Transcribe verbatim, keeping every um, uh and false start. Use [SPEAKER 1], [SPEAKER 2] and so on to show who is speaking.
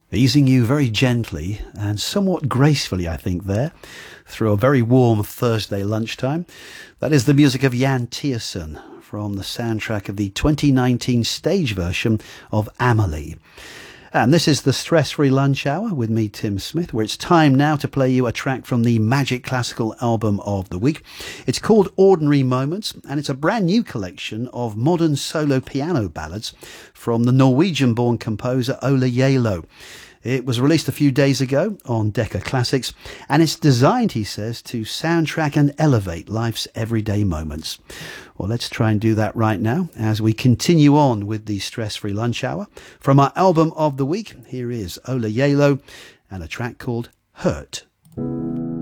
[SPEAKER 1] Easing you very gently and somewhat gracefully, I think, there, through a very warm Thursday lunchtime. That is the music of Jan Tiersen from the soundtrack of the twenty nineteen stage version of Amelie. And this is the Stress-Free Lunch Hour with me, Tim Smith, where it's time now to play you a track from the Magic Classical Album of the Week. It's called Ordinary Moments, and it's a brand new collection of modern solo piano ballads from the Norwegian-born composer Ola Gjeilo. It was released a few days ago on Decca Classics, and it's designed, he says, to soundtrack and elevate life's everyday moments. Well, let's try and do that right now as we continue on with the Stress-Free Lunch Hour. From our album of the week, here is Ola Gjeilo and a track called Hurt.